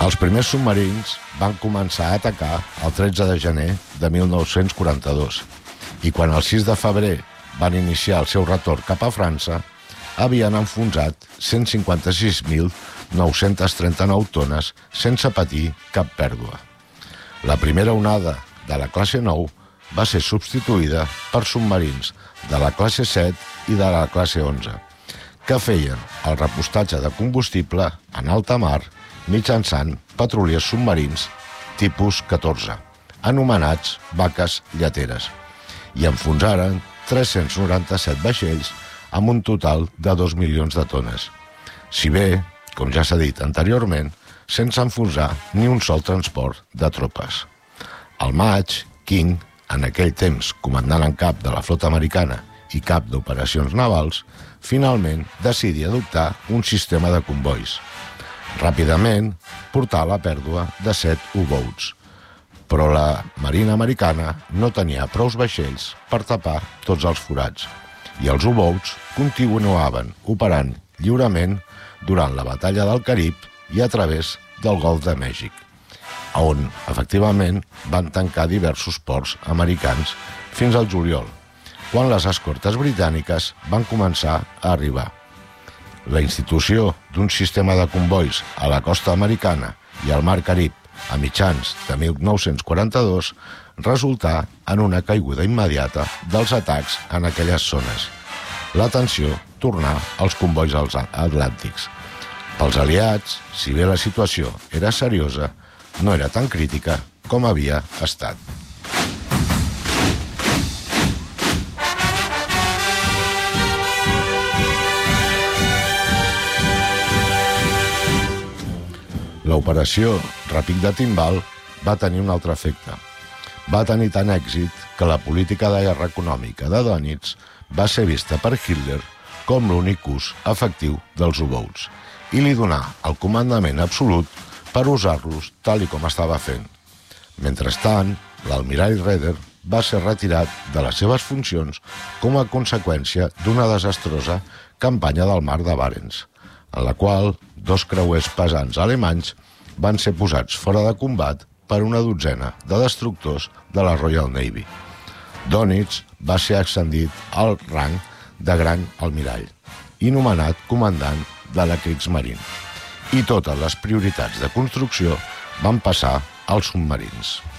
Els primers submarins van començar a atacar el 13 de gener de 1942 i quan el 6 de febrer van iniciar el seu retorn cap a França, havien enfonsat 156.939 tones sense patir cap pèrdua. La primera onada de la classe 9 va ser substituïda per submarins de la classe 7 i de la classe 11, que feien el repostatge de combustible en alta mar mitjançant petroliers submarins tipus 14, anomenats vaques lleteres, i enfonsaren 397 vaixells amb un total de 2 milions de tones. Si bé, com ja s'ha dit anteriorment, sense enfonsar ni un sol transport de tropes. Al maig, King, en aquell temps comandant en cap de la flota americana i cap d'operacions navals, finalment decidí adoptar un sistema de convois. Ràpidament portà la pèrdua de 7 U-boats, però la Marina americana no tenia prous vaixells per tapar tots els forats, i els U-boats continuaven operant lliurement durant la batalla del Carib i a través del Golf de Mèxic, on, efectivament, van tancar diversos ports americans fins al juliol, quan les escortes britàniques van començar a arribar. La institució d'un sistema de convois a la costa americana i al mar Carib a mitjans de 1942 resultà en una caiguda immediata dels atacs en aquelles zones. La tensió tornà als convois atlàntics. Pels aliats, si bé la situació era seriosa, no era tan crítica com havia estat. L'operació Repic de Timbal va tenir un altre efecte. Va tenir tant èxit que la política de guerra econòmica de Dönitz va ser vista per Hitler com l'únic ús efectiu dels U-boats i li donà el comandament absolut per usar-los tal i com estava fent. Mentrestant, l'almirall Raeder va ser retirat de les seves funcions com a conseqüència d'una desastrosa campanya del mar de Barents, en la qual 2 creuers pesants alemanys van ser posats fora de combat per una dotzena de destructors de la Royal Navy. Dönitz va ser ascendit al rang de gran almirall i nomenat comandant de la Kriegsmarine, i totes les prioritats de construcció van passar als submarins.